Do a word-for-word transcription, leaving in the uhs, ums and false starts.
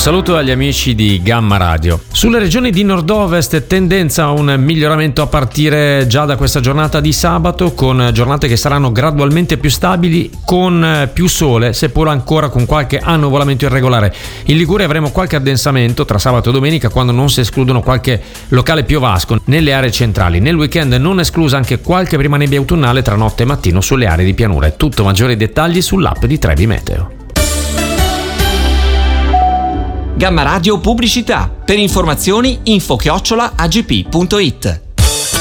saluto agli amici di Gamma Radio. Sulle regioni di nord-ovest tendenza a un miglioramento a partire già da questa giornata di sabato, con giornate che saranno gradualmente più stabili, con più sole, seppur ancora con qualche annuvolamento irregolare. In Liguria avremo qualche addensamento tra sabato e domenica, quando non si escludono qualche locale piovasco nelle aree centrali. Nel weekend non esclusa anche qualche prima nebbia autunnale tra notte e mattino sulle aree di pianura. È tutto, maggiori dettagli sull'app di Trebi Meteo. Gamma Radio Pubblicità. Per informazioni info chiocciola a g p punto it.